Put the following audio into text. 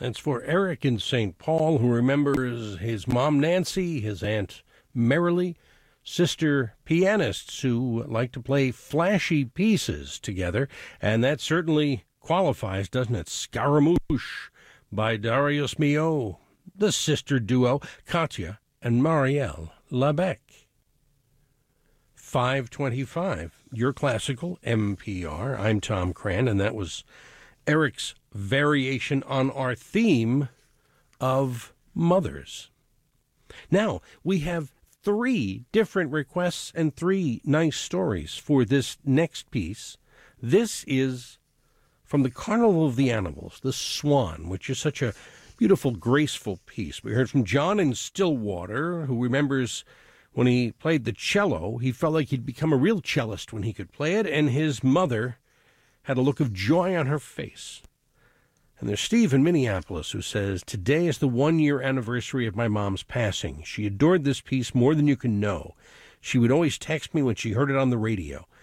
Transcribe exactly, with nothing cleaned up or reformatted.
It's for Eric in Saint Paul, who remembers his mom Nancy, his aunt Merrily, sister pianists who like to play flashy pieces together, and that certainly qualifies, doesn't it? Scaramouche by Darius Milhaud, the sister duo Katya and Marielle Labec. five twenty-five, your classical M P R. I'm Tom Cran, and that was Eric's variation on our theme of mothers. Now, we have three different requests and three nice stories for this next piece. This is from the Carnival of the Animals, The Swan, which is such a beautiful, graceful piece. We heard from John in Stillwater, who remembers when he played the cello, he felt like he'd become a real cellist when he could play it, and his mother had a look of joy on her face. And there's Steve in Minneapolis who says, today is the one-year anniversary of my mom's passing. She adored this piece more than you can know. She would always text me when she heard it on the radio.